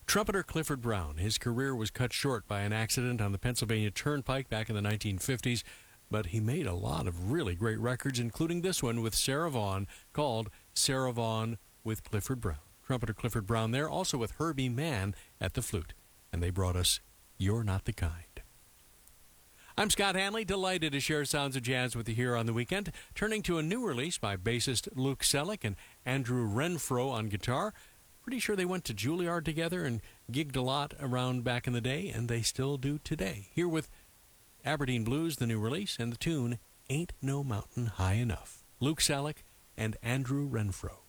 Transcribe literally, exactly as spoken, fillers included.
Trumpeter Clifford Brown. His career was cut short by an accident on the Pennsylvania Turnpike back in the nineteen fifties, but he made a lot of really great records, including this one with Sarah Vaughan called Sarah Vaughan with Clifford Brown. Trumpeter Clifford Brown there, also with Herbie Mann at the flute. And they brought us You're Not the Kind. I'm Scott Hanley, delighted to share sounds of jazz with you here on the weekend. Turning to a new release by bassist Luke Selleck and Andrew Renfro on guitar. Pretty sure they went to Juilliard together and gigged a lot around back in the day, and they still do today. Here with Aberdeen Blues, the new release, and the tune Ain't No Mountain High Enough. Luke Selleck and Andrew Renfro.